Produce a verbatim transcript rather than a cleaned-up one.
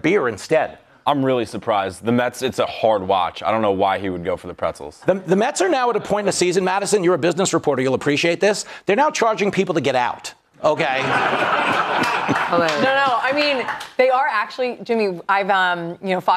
beer instead. I'm really surprised. The Mets, it's a hard watch. I don't know why he would go for the pretzels. The, the Mets are now at a point in the season, Madison, you're a business reporter, you'll appreciate this. They're now charging people to get out. Okay. No, no. I mean, they are actually, Jimmy, I've, um, you know, Fox